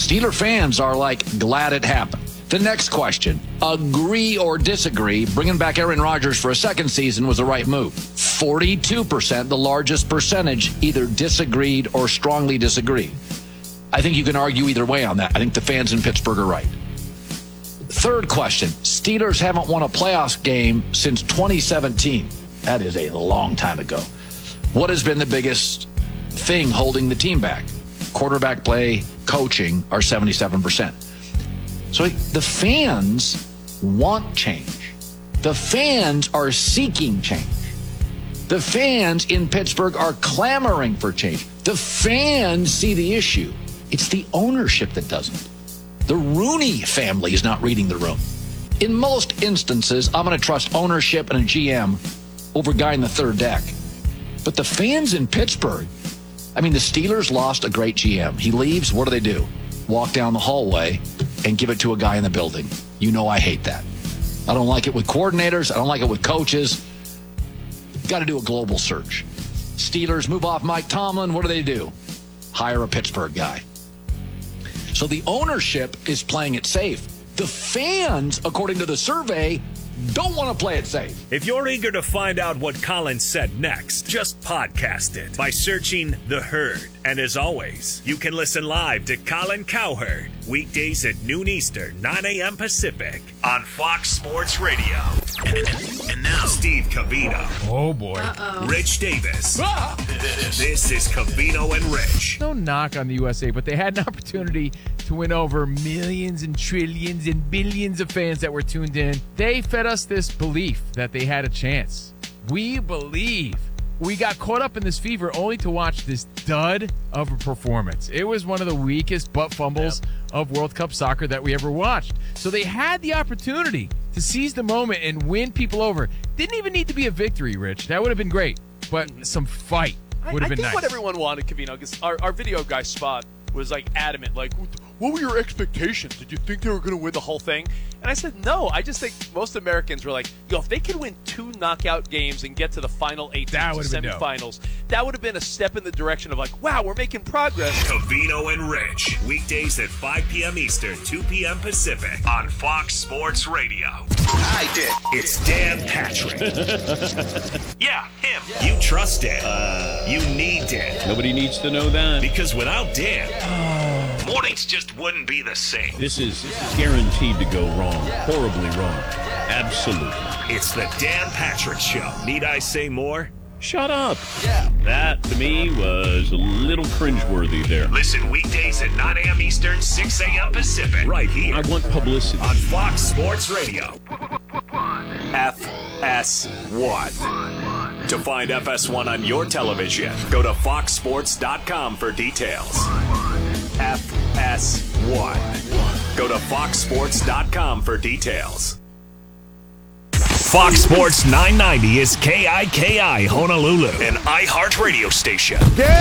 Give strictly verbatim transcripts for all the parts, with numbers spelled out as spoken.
Steeler fans are like glad it happened. The next question, agree or disagree, bringing back Aaron Rodgers for a second season was the right move. forty-two percent, the largest percentage, either disagreed or strongly disagreed. I think you can argue either way on that. I think the fans in Pittsburgh are right. Third question, Steelers haven't won a playoffs game since twenty seventeen. That is a long time ago. What has been the biggest thing holding the team back? Quarterback play, coaching are seventy-seven percent. So the fans want change. The fans are seeking change. The fans in Pittsburgh are clamoring for change. The fans see the issue. It's the ownership that doesn't. The Rooney family is not reading the room. In most instances, I'm going to trust ownership and a G M over a guy in the third deck. But the fans in Pittsburgh, I mean, the Steelers lost a great G M. He leaves, what do they do? Walk down the hallway and give it to a guy in the building. You know I hate that. I don't like it with coordinators. I don't like it with coaches. Got to do a global search. Steelers move off Mike Tomlin. What do they do? Hire a Pittsburgh guy. So the ownership is playing it safe. The fans, according to the survey, don't want to play it safe. If you're eager to find out what Colin said next, just podcast it by searching The Herd. And as always, you can listen live to Colin Cowherd weekdays at noon Eastern, nine a.m. Pacific on Fox Sports Radio. And now, Steve Covino. Oh, boy. Uh-oh. Rich Davis. Ah! This is Covino and Rich. No knock on the U S A, but they had an opportunity to win over millions and trillions and billions of fans that were tuned in. They fed us this belief that they had a chance. We believe. We got caught up in this fever only to watch this dud of a performance. It was one of the weakest butt fumbles yep. of World Cup soccer that we ever watched. So they had the opportunity to seize the moment and win people over. Didn't even need to be a victory, Rich. That would have been great. But some fight would have been nice. I think what everyone wanted, Covino, because our, our video guy, Spot, was like adamant, like, what were your expectations? Did you think they were going to win the whole thing? And I said, no. I just think most Americans were like, yo, if they could win two knockout games and get to the final eight teams, the semifinals, that would have been a step in the direction of like, wow, we're making progress. Covino and Rich, weekdays at five p.m. Eastern, two p.m. Pacific on Fox Sports Radio. I did. It's Dan Patrick. Yeah, him. Yeah. You trust Dan. Uh, you need Dan. Nobody needs to know that. Because without Dan, oh. mornings just wouldn't be the same. This is guaranteed to go wrong. Horribly wrong. Absolutely. It's the Dan Patrick Show. Need I say more? Shut up. Yeah. That, to me, was a little cringeworthy there. Listen weekdays at nine a.m. Eastern, six a.m. Pacific. Right here. I want publicity. On Fox Sports Radio. F S one. To find F S one on your television, go to fox sports dot com for details. F S one. Go to fox sports dot com for details. Fox Sports nine ninety is K I K I Honolulu, an iHeart radio station.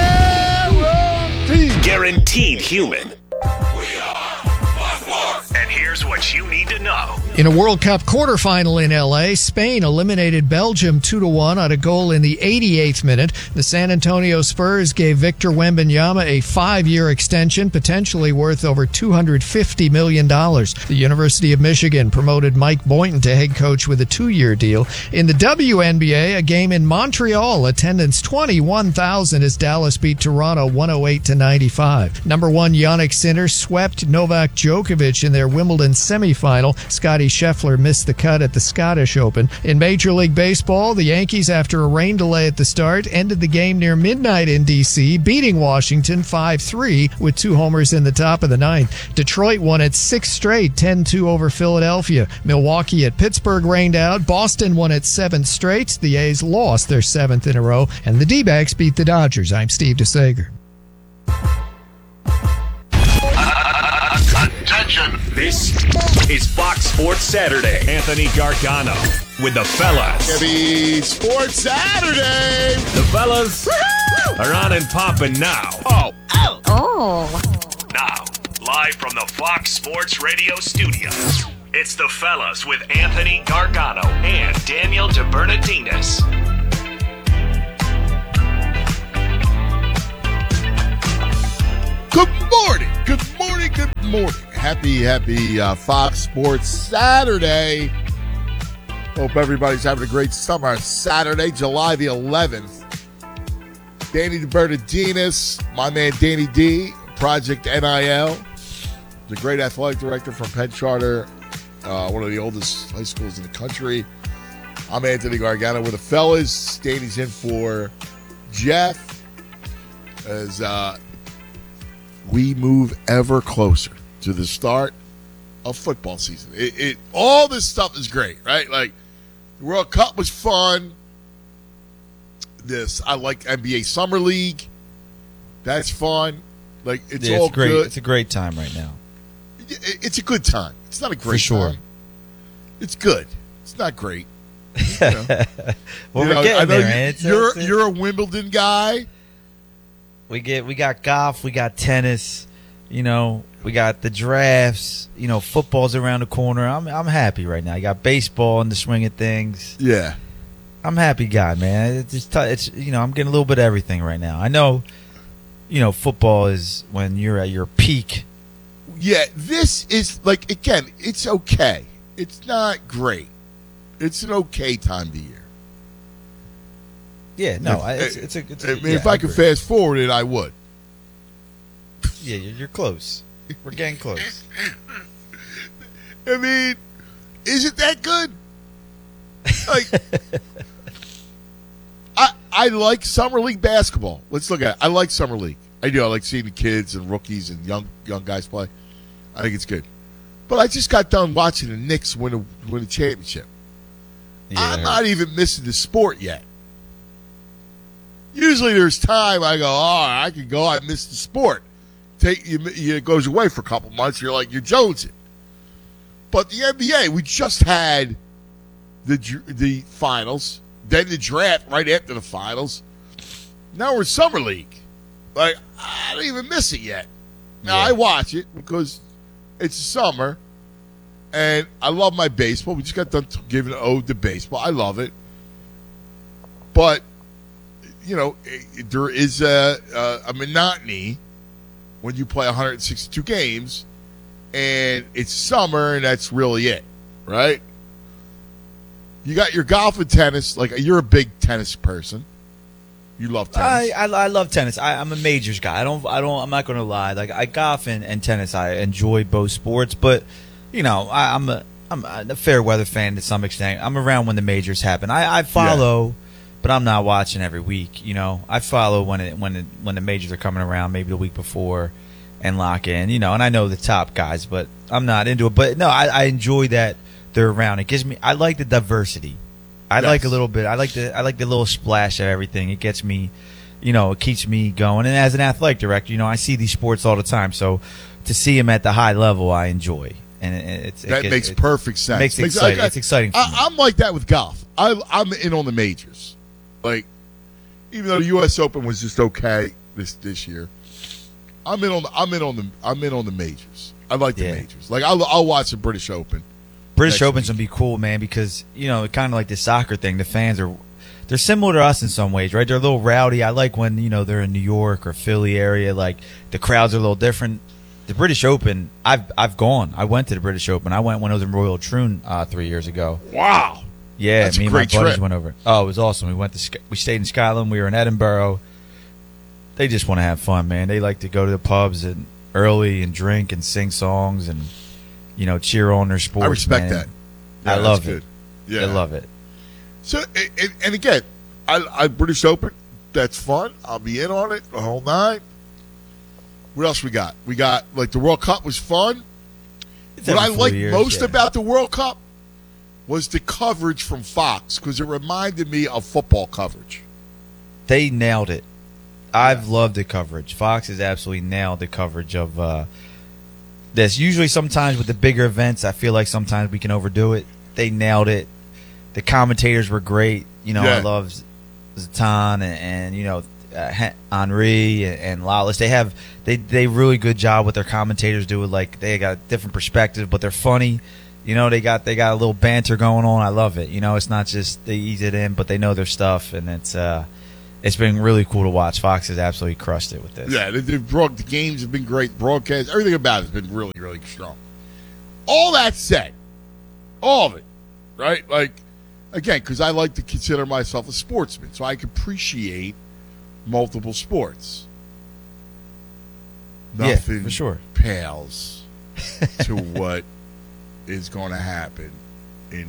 Guaranteed. Guaranteed human. We are Fox Sports. And here's what you need to know. In a World Cup quarterfinal in L A, Spain eliminated Belgium two to one on a goal in the eighty-eighth minute. The San Antonio Spurs gave Victor Wembanyama a five-year extension, potentially worth over two hundred fifty million dollars. The University of Michigan promoted Mike Boynton to head coach with a two-year deal. In the W N B A, a game in Montreal, attendance twenty-one thousand as Dallas beat Toronto one oh eight to ninety-five. Number one Jannik Sinner swept Novak Djokovic in their Wimbledon semifinal. Scottie Scheffler missed the cut at the Scottish Open. In Major League Baseball, the Yankees, after a rain delay at the start, ended the game near midnight in D C, beating Washington five three with two homers in the top of the ninth. Detroit won its sixth straight, ten two over Philadelphia. Milwaukee at Pittsburgh rained out. Boston won its seventh straight. The A's lost their seventh in a row. And the D-backs beat the Dodgers. I'm Steve DeSager. Attention. This is Fox Sports Saturday. Anthony Gargano with the fellas. Heavy Sports Saturday. The fellas Woo-hoo! Are on and popping now. Oh. Oh. Oh. Now, live from the Fox Sports Radio studios, it's the fellas with Anthony Gargano and Daniel DeBernardinez. Good morning. Good morning. morning, good morning. Happy, happy uh, Fox Sports Saturday. Hope everybody's having a great summer. Saturday, July the eleventh. Danny DeBertardinis, my man Danny D, Project N I L, the great athletic director from Penn Charter, uh, one of the oldest high schools in the country. I'm Anthony Gargano with the fellas. Danny's in for Jeff as uh, we move ever closer to the start of football season. It, it all this stuff is great, right? Like the World Cup was fun. This I like N B A Summer League. That's fun. Like it's yeah, all it's great. good. It's a great time right now. It, it's a good time. It's not a great For sure. time. It's good. It's not great. You know. well, You we're know, getting I know there, you, man. It's, you're it's, you're a Wimbledon guy. we get we got golf, we got tennis, you know, we got the drafts, you know, football's around the corner. I'm I'm happy right now. You got baseball in the swing of things. Yeah. I'm a happy guy, man. It's just t- it's you know, I'm getting a little bit of everything right now. I know, you know, football is when you're at your peak. Yeah, this is like again, it's okay. It's not great. It's an okay time of the year. Yeah, no, If- I, it's, it's a. It's a I mean, yeah, if I could agree. fast forward it, I would. Yeah, you're, you're close. We're getting close. I mean, is it that good? Like, I I like summer league basketball. Let's look at it. I like summer league. I do. I like seeing the kids and rookies and young young guys play. I think it's good. But I just got done watching the Knicks win a win a championship. Yeah, I'm not even missing the sport yet. Usually there's time I go, oh, I can go. I missed the sport. Take you, you, it goes away for a couple months. You're like, you're jonesing. But the N B A, we just had the the finals, then the draft right after the finals. Now we're summer league. Like, I don't even miss it yet. Now, Yeah. I watch it because it's summer, and I love my baseball. We just got done giving an ode to baseball. I love it. But, you know, it, there is a, a, a monotony when you play one hundred sixty-two games, and it's summer, and that's really it, right? You got your golf and tennis. Like, you're a big tennis person. You love tennis. I, I I love tennis. I, I'm a majors guy. I don't I don't I'm not going to lie. Like I golf and, and tennis. I enjoy both sports, but you know I, I'm a I'm a fair weather fan to some extent. I'm around when the majors happen. I, I follow, yeah. but I'm not watching every week. You know, I follow when it when it, when the majors are coming around, maybe the week before, and lock in. You know, and I know the top guys, but I'm not into it. But no, I, I enjoy that they're around. It gives me. I like the diversity. I yes. like a little bit. I like the I like the little splash of everything. It gets me, you know, it keeps me going. And as an athletic director, you know, I see these sports all the time. So to see them at the high level, I enjoy. And it, it's, that it, makes it, perfect sense. Makes makes exciting. Like, it's exciting. For I, me. I'm like that with golf. I, I'm in on the majors. Like, even though the U S Open was just okay this this year, I'm in on the I'm in on the I'm in on the majors. I like the yeah. majors. Like I'll I'll watch the British Open. British Open's gonna be cool, man, because you know, kind of like the soccer thing. The fans are, they're similar to us in some ways, right? They're a little rowdy. I like when you know they're in New York or Philly area. Like the crowds are a little different. The British Open, I've I've gone. I went to the British Open. I went when I was in Royal Troon uh, three years ago. Wow. Yeah, That's me a and my great buddies trip. went over. Oh, it was awesome. We went to we stayed in Scotland. We were in Edinburgh. They just want to have fun, man. They like to go to the pubs and early and drink and sing songs and you know cheer on their sports. I respect man. that. Yeah, I love that's it. Good. Yeah, I love it. So and, and again, I, I British Open. That's fun. I'll be in on it the whole night. What else we got? We got like the World Cup was fun. It's what I every four liked years, most yeah. about the World Cup was the coverage from Fox because it reminded me of football coverage. They nailed it. I've loved the coverage. Fox has absolutely nailed the coverage of uh, this. Usually, sometimes with the bigger events, I feel like sometimes we can overdo it. They nailed it. The commentators were great. You know, Yeah. I love Z- Zlatan and, and you know uh, Hen- Henry and, and Lawless. They have they they really good job with their commentators. Do it like they got a different perspective, but they're funny. You know, they got they got a little banter going on. I love it. You know, it's not just they ease it in, but they know their stuff, and it's uh, it's been really cool to watch. Fox has absolutely crushed it with this. Yeah, the, the, broad, the games have been great. Broadcast, everything about it has been really, really strong. All that said, all of it, right? Like, again, because I like to consider myself a sportsman, so I can appreciate multiple sports. Nothing yeah, for sure. pales to what is going to happen in,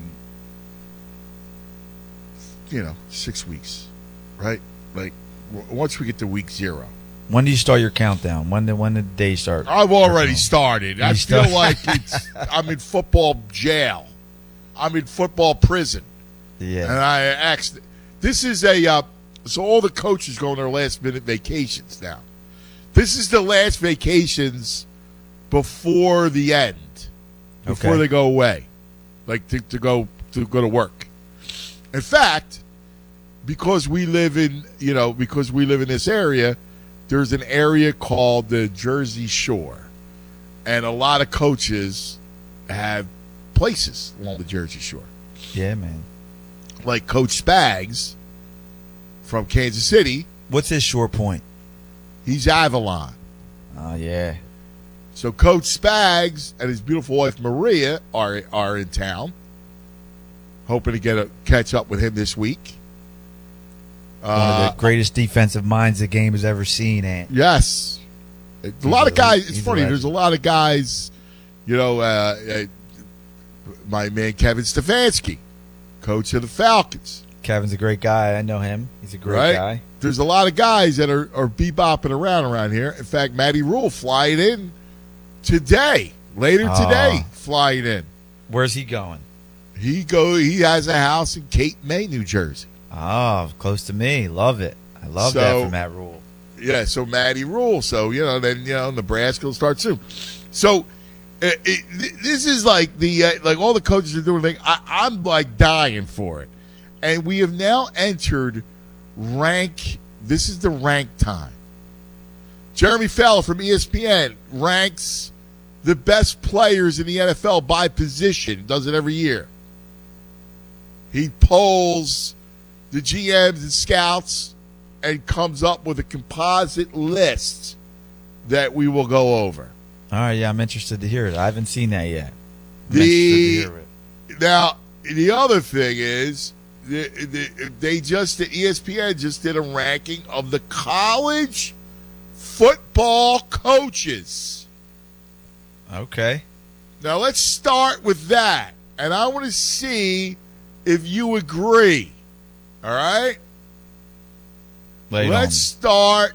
you know, six weeks, right? Like, w- once we get to week zero. When do you start your countdown? When did when did the day start? I've already started. I You feel start- like it's, I'm in football jail. I'm in football prison. And Yeah. I asked, this is a, uh, so all the coaches go on their last minute vacations now. This is the last vacations before the end, before Okay. they go away, like to, to go to go to work. In fact, because we live in, you know, because we live in this area, there's an area called the Jersey Shore, and a lot of coaches have places along the Jersey Shore. Yeah, man. Like Coach Spags from Kansas City, What's his short point? he's Avalon. Oh, yeah. So Coach Spags and his beautiful wife Maria are are in town. Hoping to get a catch up with him this week. One Uh, of the greatest defensive minds the game has ever seen, Ant. yes, a lot a- of guys. It's he's a funny. legend. There's a lot of guys. You know, uh, uh, my man Kevin Stefanski, coach of the Falcons. Kevin's a great guy. I know him. He's a great Right? guy. There's a lot of guys that are, are bebopping around around here. In fact, Matty Rule flying in today, later Ah. today, flying in. Where's he going? He go. He has a house in Cape May, New Jersey. Oh, close to me. Love it. I love So- that from Matt Rule. Yeah, so Matty Rule. So you know, then you know, Nebraska will start soon. So it, it, this is like the uh, like all the coaches are doing. Thing. I, I'm like dying for it, and we have now entered rank. This is the rank time. Jeremy Fowler from E S P N ranks the best players in the N F L by position. Does it every year. He polls the G Ms and scouts and comes up with a composite list that we will go over. All right, yeah, I'm interested to hear it. I haven't seen that yet. I'm The interested to hear it. now the other thing is the, the, they just the E S P N just did a ranking of the college football coaches. Okay. Now let's start with that, and I want to see if you agree. All right. Lay it Let's start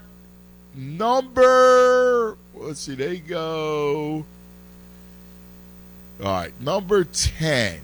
number. Let's see. They go. All right, number ten.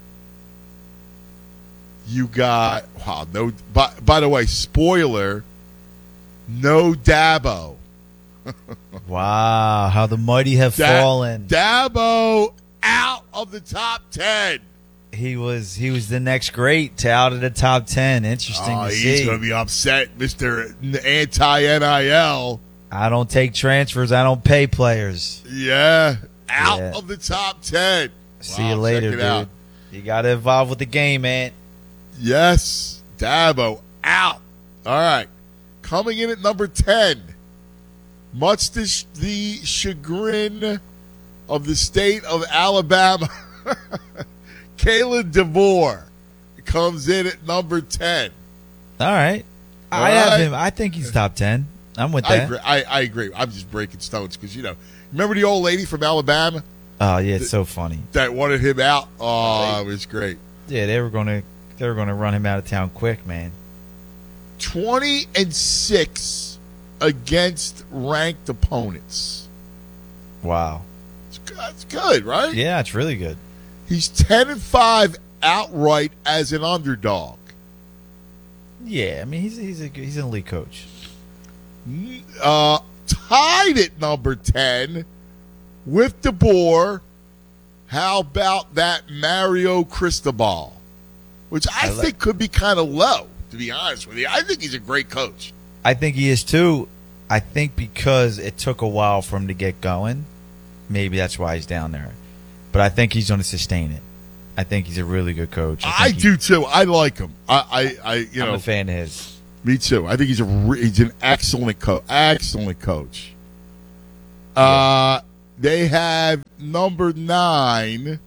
You got wow. No. By, by the way, spoiler. No Dabo. on. Wow, how the mighty have Da- fallen. Dabo out of the top ten. he was he was the next great to out of the top ten. Interesting Oh, to he's see. going to be upset, Mister Anti-N I L. I don't take transfers. I don't pay players. Yeah, out Yeah. of the top ten. See Wow, you later, check it dude. out. You got to evolve with the game, man. Yes, Dabo out. All right, coming in at number ten, much to sh- the chagrin of the state of Alabama, Kalen DeVore comes in at number ten. All right. All I have right. him. I think he's top ten. I'm with I that. agree. I, I agree. I'm just breaking stones because you know, remember the old lady from Alabama Oh yeah, it's so funny. that wanted him out? Oh, it was great. Yeah, they were gonna they were gonna run him out of town quick, man. Twenty and six against ranked opponents. Wow. It's good, it's good, right? Yeah, it's really good. He's ten and five outright as an underdog. Yeah, I mean he's he's a he's an elite coach. Uh, tied at number ten with DeBoer. How about that Mario Cristobal? Which I, I like- think could be kind of low, to be honest with you. I think he's a great coach. I think he is too. I think because it took a while for him to get going, maybe that's why he's down there. But I think he's going to sustain it. I think he's a really good coach. I, think he- do too. I like him. I, I, I you I'm know, a fan of his. Me too. I think he's a re- he's an excellent coach. Excellent coach. Uh, they have number nine,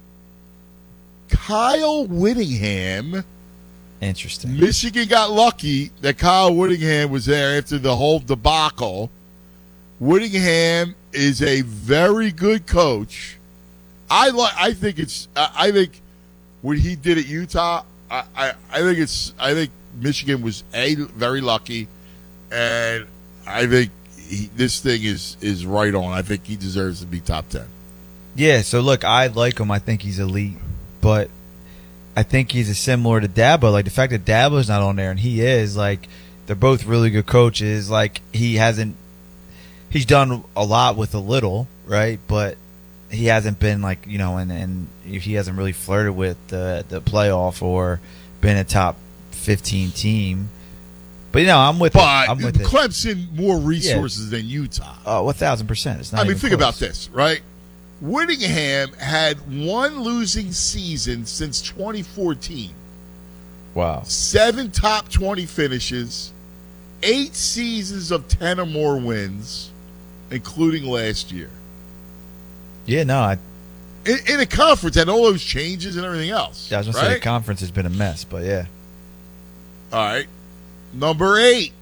Kyle Whittingham. Interesting. Michigan got lucky that Kyle Whittingham was there after the whole debacle. Whittingham is a very good coach. I like. I think it's. I I think what he did at Utah. I, I, I think it's. I think Michigan was a very lucky, and I think he, this thing is is right on. I think he deserves to be top ten. Yeah. So look, I like him. I think he's elite, but I think he's a similar to Dabo. Like the fact that Dabo's not on there and he is, like, they're both really good coaches. Like he hasn't. He's done a lot with a little, right? But he hasn't been like, you know, and, and he hasn't really flirted with the the playoff or been a top fifteen team. But, you know, I'm with but it. I'm with Clemson it. more resources yeah. than Utah. Oh, one thousand percent. It's not I mean, even think close. about this, right? Whittingham had one losing season since twenty fourteen. Wow. Seven top twenty finishes, eight seasons of ten or more wins, including last year. Yeah, no, I. In, in a conference, and all those changes and everything else. Yeah, I was going right? to say the conference has been a mess, but yeah. All right. Number eight,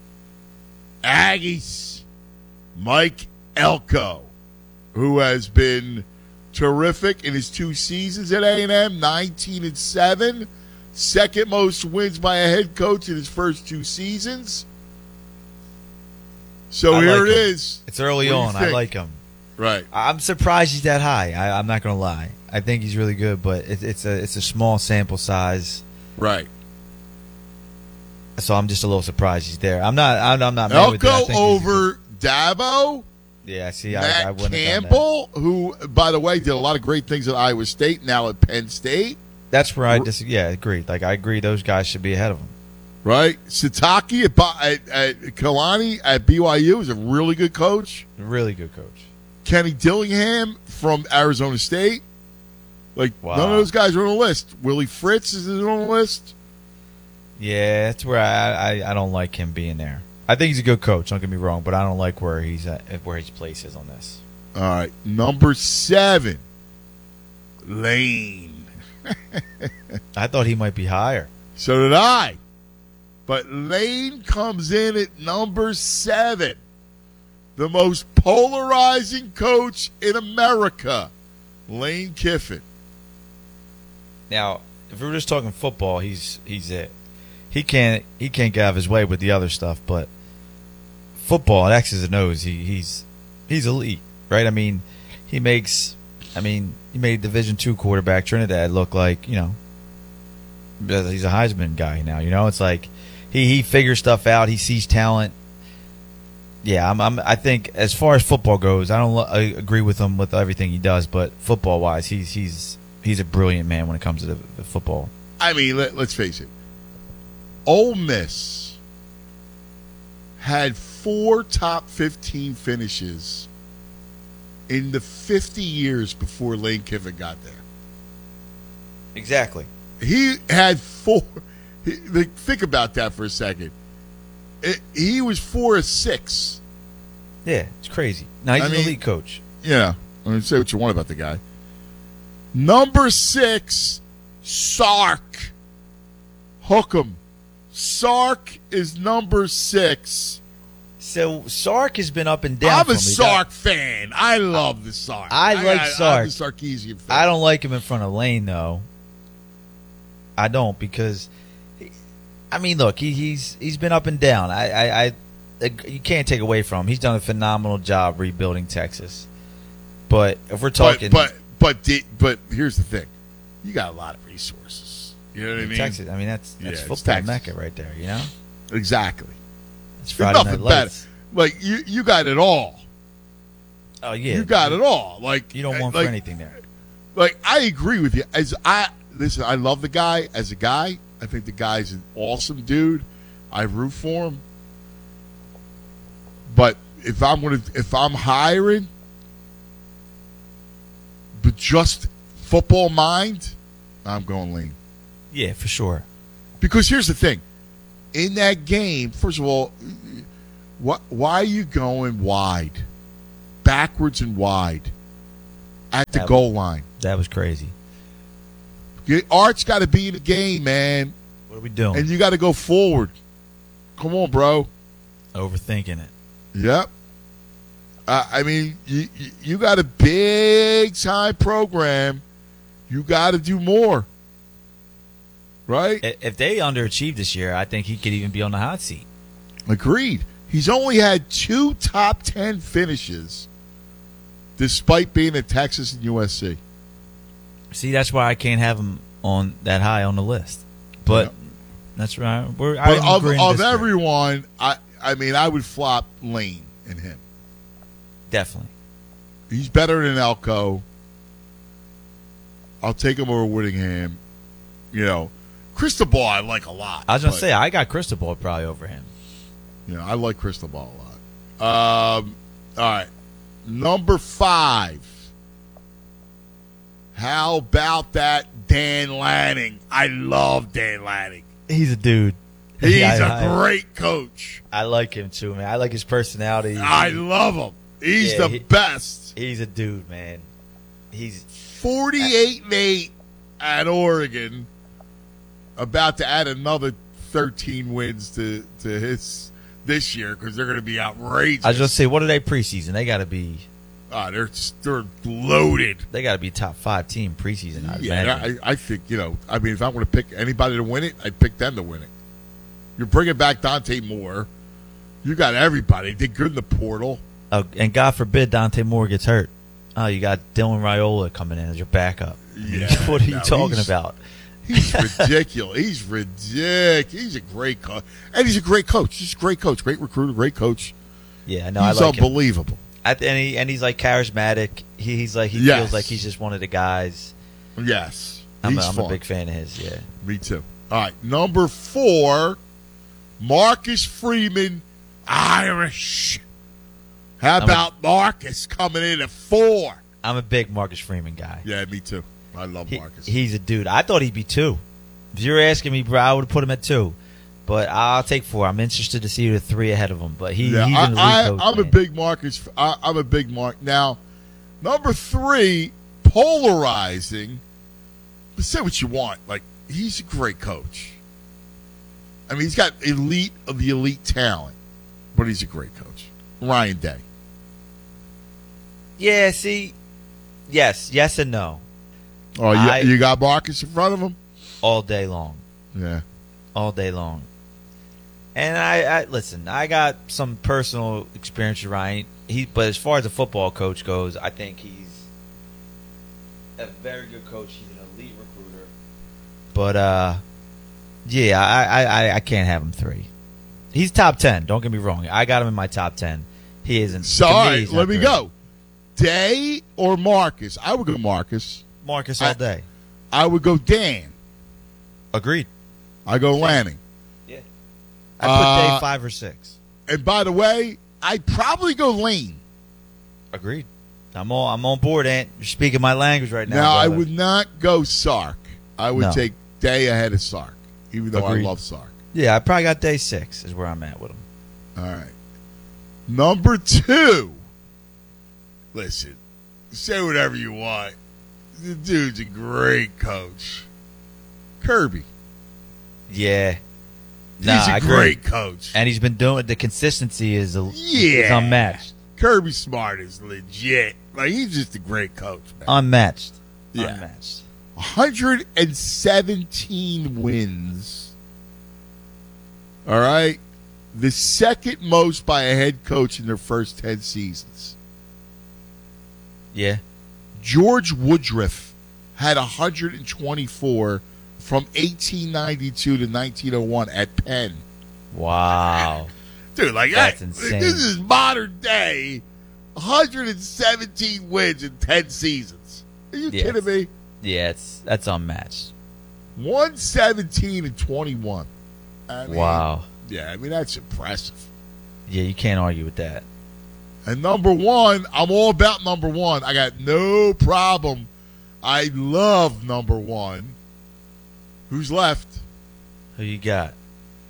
Aggies, Mike Elko, who has been terrific in his two seasons at A and M, nineteen and seven, second most wins by a head coach in his first two seasons. So I here like it him. is. It's early What do you on. I think? like him. Right. I'm surprised he's that high. I, I'm not going to lie. I think he's really good, but it, it's a it's a small sample size. Right. So I'm just a little surprised he's there. I'm not. I'm, I'm not. mad with it. I Elko think he's over Dabo. Yeah. See, Matt I, I wouldn't Campbell, who, by the way, did a lot of great things at Iowa State, now at Penn State. That's where I dis- Yeah, agreed. Like I agree, those guys should be ahead of him. Right? Sataki at, at, at Kalani at B Y U is a really good coach. Really good coach. Kenny Dillingham from Arizona State. Like, Wow. none of those guys are on the list. Willie Fritz is on the list. Yeah, that's where I, I I don't like him being there. I think he's a good coach. Don't get me wrong, but I don't like where he's at, where his place is on this. All right. Number seven, Lane. I thought he might be higher. So did I. But Lane comes in at number seven. The most polarizing coach in America, Lane Kiffin. Now, if we were just talking football, he's he's it. He can't he can't get out of his way with the other stuff, but football, at X's and O's, he, he's he's elite, right? I mean, he makes I mean, he made Division two quarterback Trinidad look like, you know, he's a Heisman guy now, you know? It's like he, he figures stuff out, he sees talent. Yeah, I'm, I'm I think as far as football goes, I don't lo- I agree with him with everything he does, but football-wise, he's he's he's a brilliant man when it comes to the, the football. I mean, let, let's face it. Ole Miss had four top fifteen finishes in the fifty years before Lane Kiffin got there. Exactly. He had four. He, like, think about that for a second. It, he was four or six. Yeah, it's crazy. Now he's I an mean, elite coach. Yeah, I mean, say what you want about the guy. Number six, Sark. Hook 'em. Sark is number six. So Sark has been up and down. I'm for a me. Sark fan. I love the Sark. I like I, Sark. I'm a Sarkeesian fan. I don't like him in front of Lane though. I don't because, I mean, look, he, he's he's been up and down. I, I, I you can't take away from him. He's done a phenomenal job rebuilding Texas. But if we're talking, but but but, the, but here's the thing: you got a lot of resources. You know what I mean? Texas. I mean, that's that's Yeah, it's football Texas. mecca right there. You know, Exactly. it's There's Friday nothing Night better. Lights. Like you, you got it all. Oh yeah, You got it all. Like You don't want like, for anything there. Like I agree with you. As I listen, I love the guy as a guy. I think the guy's an awesome dude. I root for him. But if I'm gonna, if I'm hiring, but just football mind, I'm going Lane. Yeah, for sure. Because here's the thing: in that game, first of all, what? Why are you going wide, backwards and wide, at the That goal was- line? That was crazy. Your Art's got to be in the game, man, What are we doing? and you got to go forward. Come on, bro. Overthinking it. Yep. Uh, I mean, you, you you got a big time program. You got to do more, right? I- If they underachieved this year, I think he could even be on the hot seat. Agreed. He's only had two top ten finishes, despite being at Texas and U S C. See, that's why I can't have him on that high on the list. But Yeah. that's right. We're, But I'm of, agreeing of this way. everyone, I I mean, I would flop Lane in him. Definitely. He's better than Elko. I'll take him over Whittingham. You know, Cristobal I like a lot. I was going to but, say, I got Cristobal probably over him. you know, I like Cristobal a lot. Um, all right, number five. How about that Dan Lanning? I love Dan Lanning. He's a dude. He's Yeah, a I- great coach. I like him too, man. I like his personality. I love him. He's Yeah, the he- best. He's a dude, man. He's forty-eight and eight at Oregon. About to add another thirteen wins to, to his this year because they're going to be outrageous. I was just say, what are they preseason? They got to be. Ah, they're they're loaded. They got to be top five team preseason. I'd Yeah, imagine. I, I think you know. I mean, if I want to pick anybody to win it, I'd pick them to win it. You're bringing back Dante Moore. You got everybody. They good in the portal. Oh, and God forbid Dante Moore gets hurt. Oh, you got Dylan Raiola coming in as your backup. Yeah, what are you no, talking he's- about? He's ridiculous. He's ridiculous. He's a great coach, and he's a great coach. He's a great coach, great recruiter, great coach. Yeah, no, I he's like him. unbelievable. I, and he and he's like charismatic. He, he's like he Yes. feels like he's just one of the guys. Yes, I'm, he's a, I'm fun. a big fan of his. Yeah, Me too. All right, number four, Marcus Freeman, Irish. How I'm a- about Marcus coming in at four? I'm a big Marcus Freeman guy. Yeah, me too. I love He- Marcus. he's a dude. I thought he'd be two. If you're asking me, bro, I would have put him at two. But I'll take four. I'm interested to see the three ahead of him. But he, yeah, he's I, an elite I, coach, I'm a man. big Marcus. I, I'm a big Mark. Now, number three, polarizing. But say what you want. Like, he's a great coach. I mean, he's got elite of the elite talent, but he's a great coach. Ryan Day. Yeah, see, yes, yes and no, Oh, you, I- you got Marcus in front of him? all day long, Yeah. all day long. And I, I listen. I got some personal experience with Ryan. He, but as far as a football coach goes, I think he's a very good coach. He's an elite recruiter. But uh, yeah, I, I, I, I can't have him three. He's top ten. Don't get me wrong. I got him in my top ten. He isn't. So, to all me, right, he's let not me three. go. Day or Marcus? I would go Marcus. Marcus all I- day. I would go Dan. Agreed. I go Lanning. Yeah. I put Uh, Dave five or six. And by the way, I'd probably go Lane. Agreed. I'm all, I'm on board, Ant. You're speaking my language right now. Now, I brother. would not go Sark. I would No. take Day ahead of Sark, even though Agreed. I love Sark. Yeah, I probably got day six is where I'm at with him. All right. Number two. Listen, say whatever you want. The dude's a great coach. Kirby. Yeah. He's Nah, I a agree. great coach. And he's been doing the consistency is, a, is Yeah. unmatched. Kirby Smart is legit. Like, he's just a great coach, man. Unmatched. Yeah. Unmatched. one hundred seventeen wins. All right. The second most by a head coach in their first ten seasons. Yeah. George Woodruff had one hundred twenty-four from eighteen ninety-two to nineteen oh one at Penn. Wow. Dude, like, That's hey, insane. this is modern day. one hundred seventeen wins in ten seasons. Are you Yes. kidding me? Yeah, it's that's unmatched. one seventeen and twenty-one. I mean, Wow. Yeah, I mean, that's impressive. Yeah, you can't argue with that. And number one, I'm all about number one. I got no problem. I love number one. Who's left? Who you got?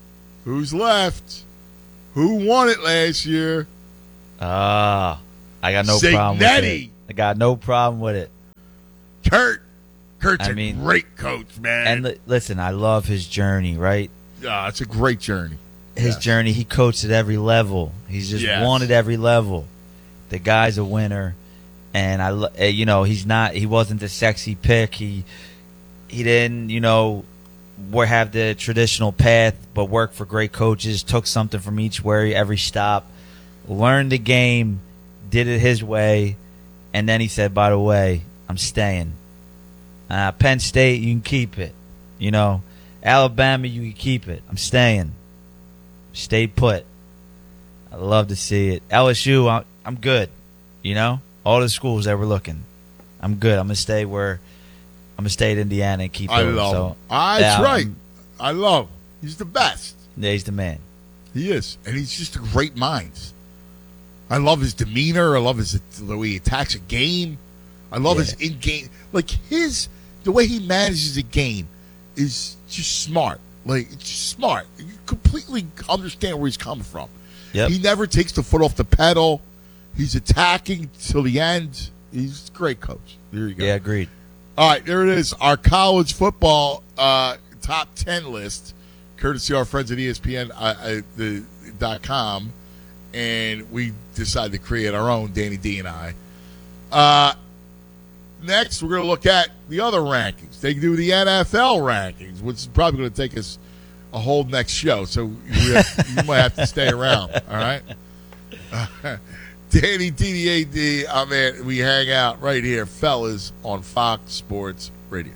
Who's left? Who won it last year? Ah, uh, I got no problem with it. I got no problem with it. Kurt. Kurt's I a mean, great coach, man. And li- listen, I love his journey, right? Yeah, it's a great journey. His yes. journey, he coached at every level. He's just yes. won at every level. The guy's a winner, and I, you know, he's not. He wasn't the sexy pick. He, he didn't, you know, have the traditional path, but worked for great coaches. Took something from each where every stop, learned the game, did it his way, and then he said, "By the way, I'm staying." Uh, Penn State, you can keep it. You know, Alabama, you can keep it. I'm staying. Stay put. I love to see it. L S U, I'm, I'm good. You know, all the schools that we're looking, I'm good. I'm gonna stay where I'm gonna stay at Indiana and keep. I doing, love so, him. Ah, that's yeah, right. I'm, I love him. He's the best. Yeah, he's the man. He is, and he's just a great mind. I love his demeanor. I love his the way he attacks a game. I love Yeah. his in-game, like his the way he manages a game is just smart. Like it's just smart. You completely understand where he's coming from. Yep. He never takes the foot off the pedal. He's attacking till the end. He's a great coach. There you go. Yeah, agreed. All right, there it is. Our college football uh, top ten list, courtesy of our friends at E S P N dot com, and we decided to create our own, Danny D and I. Uh, next, we're going to look at the other rankings. They do the N F L rankings, which is probably going to take us a whole next show, so you, have, you might have to stay around, all right? Uh, Danny D D A D, I mean, we hang out right here, fellas, on Fox Sports Radio.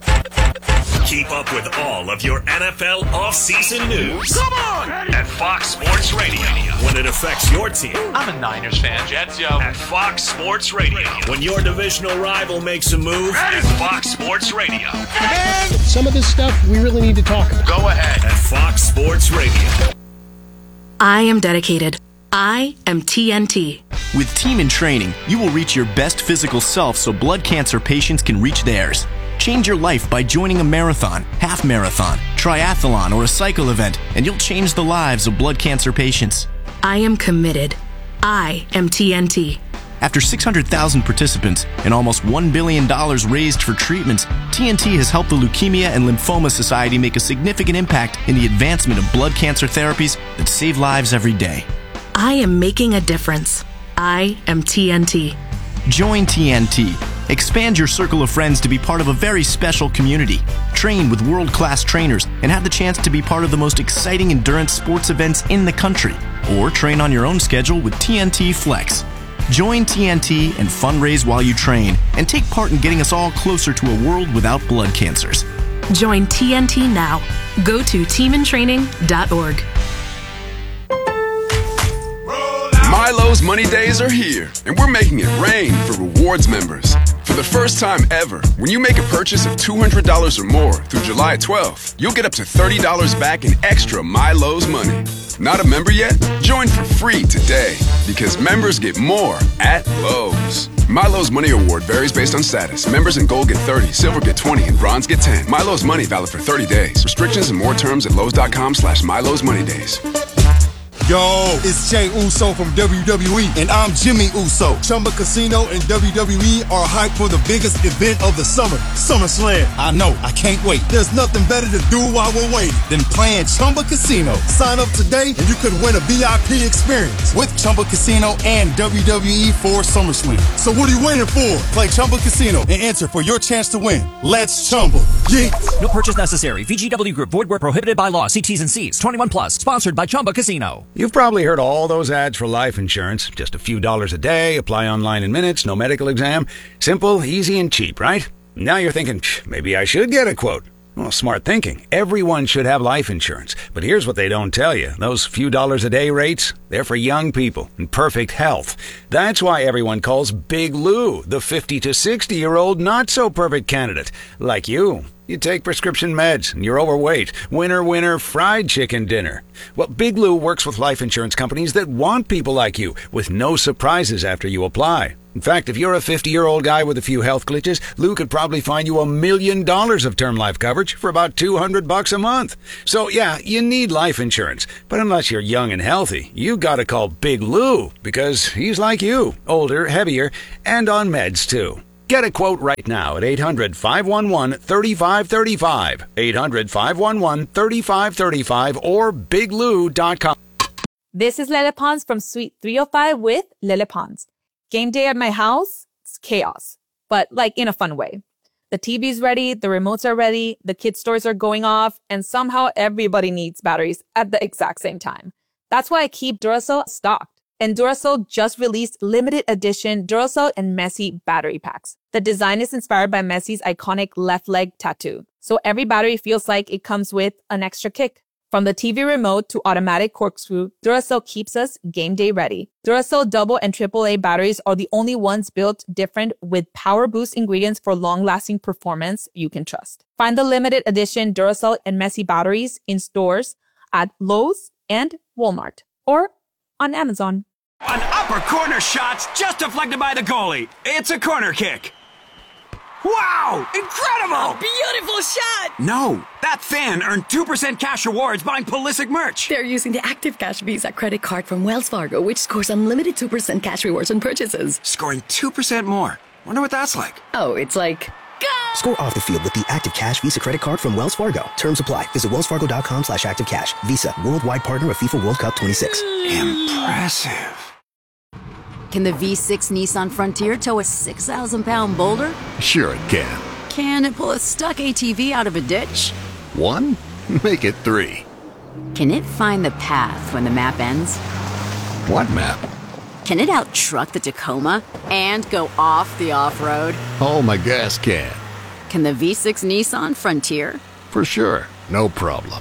Keep up with all of your N F L offseason news. Come on! At Fox Sports Radio. When it affects your team. I'm a Niners fan. Jets, yo. At Fox Sports Radio. When your divisional rival makes a move. At Fox Sports Radio. Man, some of this stuff we really need to talk about. Go ahead. At Fox Sports Radio. I am dedicated. I am T N T. With Team in Training, you will reach your best physical self so blood cancer patients can reach theirs. Change your life by joining a marathon, half marathon, triathlon, or a cycle event, and you'll change the lives of blood cancer patients. I am committed. I am T N T. After six hundred thousand participants and almost one billion dollars raised for treatments, T N T has helped the Leukemia and Lymphoma Society make a significant impact in the advancement of blood cancer therapies that save lives every day. I am making a difference. I am T N T. Join T N T. Expand your circle of friends to be part of a very special community. Train with world-class trainers and have the chance to be part of the most exciting endurance sports events in the country. Or train on your own schedule with T N T Flex. Join T N T and fundraise while you train and take part in getting us all closer to a world without blood cancers. Join T N T now. Go to team in training dot org. Milo's Money Days are here, and we're making it rain for rewards members. For the first time ever, when you make a purchase of two hundred dollars or more through July twelfth, you'll get up to thirty dollars back in extra Milo's money. Not a member yet? Join for free today, because members get more at Lowe's. Milo's Money Award varies based on status. Members in Gold get thirty, Silver get twenty, and Bronze get ten. Milo's Money valid for thirty days. Restrictions and more terms at Lowe's.com slash Milo's Money Days. Yo, it's Jay Uso from W W E, and I'm Jimmy Uso. Chumba Casino and W W E are hyped for the biggest event of the summer, SummerSlam. I know, I can't wait. There's nothing better to do while we're waiting than playing Chumba Casino. Sign up today, and you could win a V I P experience with Chumba Casino and W W E for SummerSlam. So what are you waiting for? Play Chumba Casino and enter for your chance to win. Let's Chumba. Yeah. No purchase necessary. V G W Group. Void where prohibited by law. See T's and C's. twenty-one plus. Sponsored by Chumba Casino. You've probably heard all those ads for life insurance. Just a few dollars a day, apply online in minutes, no medical exam. Simple, easy, and cheap, right? Now you're thinking, maybe I should get a quote. Well, smart thinking. Everyone should have life insurance. But here's what they don't tell you. Those few dollars a day rates, they're for young people in perfect health. That's why everyone calls Big Lou the fifty to sixty-year-old not-so-perfect candidate. Like you. You take prescription meds, and you're overweight. Winner, winner, fried chicken dinner. Well, Big Lou works with life insurance companies that want people like you, with no surprises after you apply. In fact, if you're a fifty-year-old guy with a few health glitches, Lou could probably find you a million dollars of term life coverage for about two hundred bucks a month. So yeah, you need life insurance. But unless you're young and healthy, you gotta call Big Lou, because he's like you, older, heavier, and on meds too. Get a quote right now at eight hundred, five one one, three five three five, eight hundred, five one one, three five three five, or big lou dot com. This is Lele Pons from Suite three oh five with Lele Pons. Game day at my house, it's chaos, but like in a fun way. The T V's ready, the remotes are ready, the kids' toys are going off, and somehow everybody needs batteries at the exact same time. That's why I keep Duracell stocked. And Duracell just released limited edition Duracell and Messi battery packs. The design is inspired by Messi's iconic left leg tattoo, so every battery feels like it comes with an extra kick. From the T V remote to automatic corkscrew, Duracell keeps us game day ready. Duracell double and triple A batteries are the only ones built different with power boost ingredients for long-lasting performance you can trust. Find the limited edition Duracell and Messi batteries in stores at Lowe's and Walmart or on Amazon. An upper corner shot just deflected by the goalie. It's a corner kick. Wow! Incredible! A beautiful shot! No, that fan earned two percent cash rewards buying Pulisic merch. They're using the Active Cash Visa credit card from Wells Fargo, which scores unlimited two percent cash rewards on purchases. Scoring two percent more. Wonder what that's like. Oh, it's like... Go! Score off the field with the Active Cash Visa credit card from Wells Fargo. Terms apply. Visit wellsfargo.com slash active cash. Visa, worldwide partner of FIFA World Cup twenty-six. Impressive. Can the V six Nissan Frontier tow a six thousand pound boulder? Sure it can. Can it pull a stuck A T V out of a ditch? One? Make it three. Can it find the path when the map ends? What map? Can it out-truck the Tacoma and go off the off-road? Oh, my gas can. Can the V six Nissan Frontier? For sure. No problem.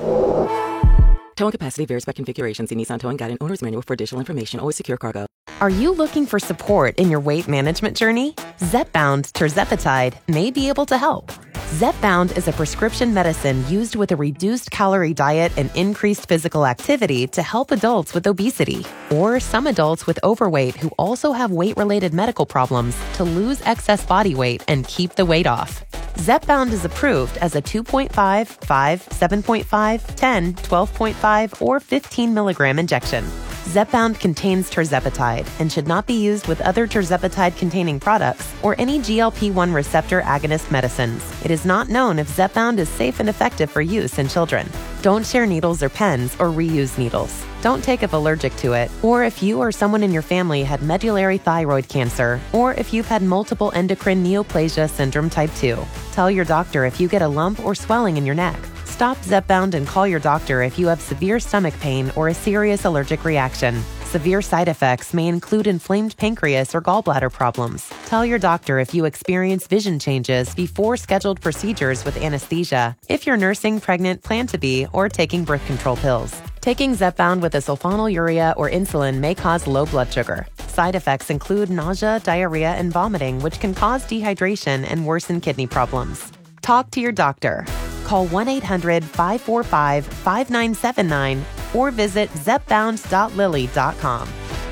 Towing capacity varies by configuration. See Nissan Towing Guide and Owner's Manual for additional information. Always secure cargo. Are you looking for support in your weight management journey? Zepbound Tirzepatide may be able to help. Zepbound is a prescription medicine used with a reduced calorie diet and increased physical activity to help adults with obesity or some adults with overweight who also have weight-related medical problems to lose excess body weight and keep the weight off. Zepbound is approved as a two point five, five, seven point five, ten, twelve point five, or fifteen milligram injection. Zepbound contains tirzepatide and should not be used with other tirzepatide-containing products or any G L P one receptor agonist medicines. It is not known if Zepbound is safe and effective for use in children. Don't share needles or pens or reuse needles. Don't take if allergic to it, or if you or someone in your family had medullary thyroid cancer, or if you've had multiple endocrine neoplasia syndrome type two. Tell your doctor if you get a lump or swelling in your neck. Stop Zepbound and call your doctor if you have severe stomach pain or a serious allergic reaction. Severe side effects may include inflamed pancreas or gallbladder problems. Tell your doctor if you experience vision changes before scheduled procedures with anesthesia, if you're nursing, pregnant, plan to be, or taking birth control pills. Taking Zepbound with a sulfonylurea or insulin may cause low blood sugar. Side effects include nausea, diarrhea, and vomiting, which can cause dehydration and worsen kidney problems. Talk to your doctor. Call one eight hundred, five four five, five nine seven nine or visit zepbound dot lilly dot com.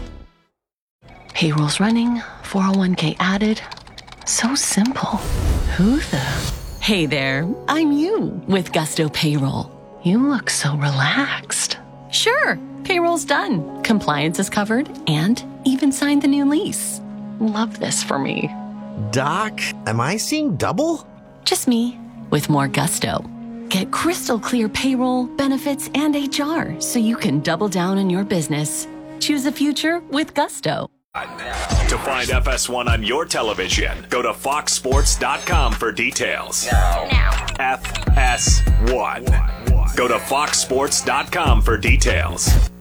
Payroll's running, four oh one k added. So simple. Who the? Hey there, I'm you with Gusto Payroll. You look so relaxed. Sure, payroll's done. Compliance is covered and even signed the new lease. Love this for me. Doc, am I seeing double? Just me. With more gusto. Get crystal clear payroll, benefits, and H R so you can double down on your business. Choose a future with gusto. To find F S one on your television, go to fox sports dot com for details. Now. Now. F S one. Go to fox sports dot com for details.